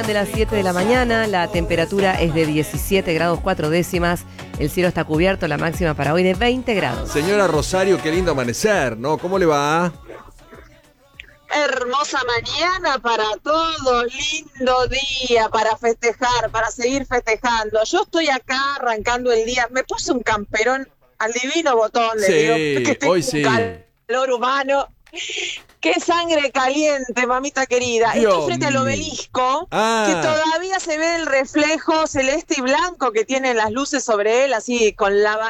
De las 7 de la mañana, la temperatura es de 17 grados 4 décimas, el cielo está cubierto, la máxima para hoy de 20 grados. Señora Rosario, qué lindo amanecer, ¿no? ¿Cómo le va? Hermosa mañana para todos, lindo día para festejar, para seguir festejando. Yo estoy acá arrancando el día, me puse un camperón al divino botón, le digo, que tengo hoy sí. calor humano. ¡Qué sangre caliente, mamita querida! Dios Estoy frente al mío. obelisco, que todavía se ve el reflejo celeste y blanco que tienen las luces sobre él, así con la